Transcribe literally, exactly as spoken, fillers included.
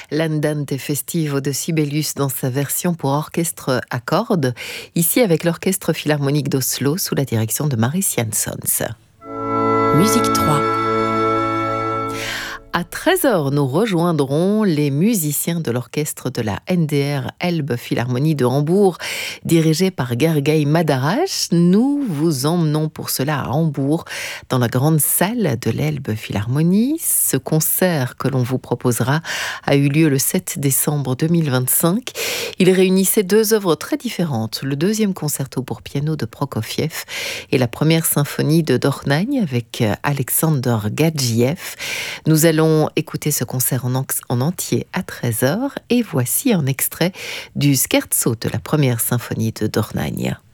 L'Andante Festivo de Sibelius dans sa version pour orchestre à cordes, ici avec l'Orchestre Philharmonique d'Oslo sous la direction de Maris Jansons. Musique trois. À treize heures, nous rejoindrons les musiciens de l'orchestre de la N D R Elbe Philharmonie de Hambourg, dirigé par Gergely Madaras. Nous vous emmenons pour cela à Hambourg, dans la grande salle de l'Elbe Philharmonie. Ce concert que l'on vous proposera a eu lieu le sept décembre deux mille vingt-cinq. Il réunissait deux œuvres très différentes, le deuxième concerto pour piano de Prokofiev et la première symphonie de Dohnányi avec Alexander Gadjiev. Nous allons écouter ce concert en, en, en entier à treize heures et voici un extrait du scherzo de la première symphonie de Dohnányi.